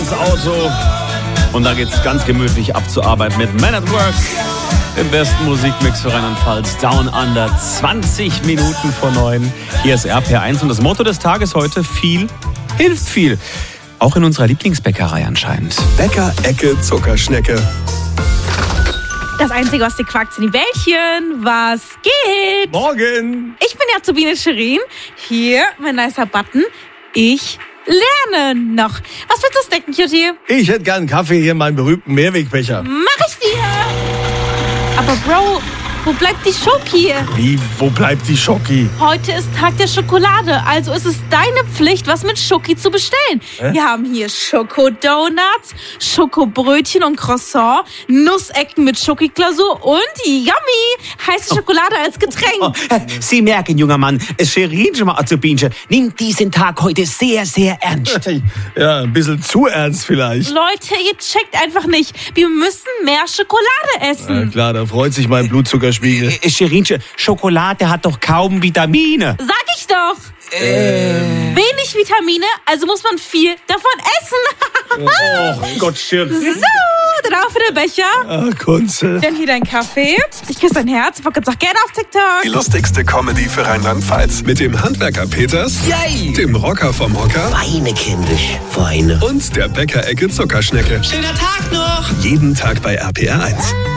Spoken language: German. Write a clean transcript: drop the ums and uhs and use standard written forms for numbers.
ins Auto. Und da geht's ganz gemütlich ab zur Arbeit mit Man at Work. Im besten Musikmix für Rheinland-Pfalz. Down Under, 20 Minuten vor 9. Hier ist RPR1 und das Motto des Tages heute: viel hilft viel. Auch in unserer Lieblingsbäckerei anscheinend. Bäcker-Ecke Zuckerschnecke. Das Einzige, was dir quakt, sind die Bällchen. Was geht? Morgen! Ich bin Herzogine Shirin. Hier, mein nicer Button. Ich lerne noch. Was willst du snacken, Cutie? Ich hätte gern einen Kaffee hier in meinem berühmten Mehrwegbecher. Mach ich dir! Aber Bro, wo bleibt die Schoki? Wie, wo bleibt die Schoki? Heute ist Tag der Schokolade, also ist es deine Pflicht, was mit Schoki zu bestellen. Wir haben hier Schokodonuts, Schokobrötchen und Croissant, Nussecken mit Schokiglasur und yummy, heiße Schokolade als Getränk. Sie merken, junger Mann, Shirin schon mal Azubinche nimmt diesen Tag heute sehr, sehr ernst. Ja, ein bisschen zu ernst vielleicht. Leute, ihr checkt einfach nicht. Wir müssen mehr Schokolade essen. Ja, klar, da freut sich mein Blutzuckerspiegel. Shirinche, Schokolade hat doch kaum Vitamine. Sag ich doch. Wenig Vitamine, also muss man viel davon essen. Oh Gott, Shirin. So, drauf für den Becher. Ach, Kunze. Dann hier dein Kaffee. Ich küsse dein Herz. Ich sag gerne auf TikTok. Die lustigste Comedy für Rheinland-Pfalz. Mit dem Handwerker Peters, Yay! dem Rocker vom Hocker Feine kindisch, feine. und der Bäcker-Ecke Zuckerschnecke. Schöner Tag noch! Jeden Tag bei RPR1.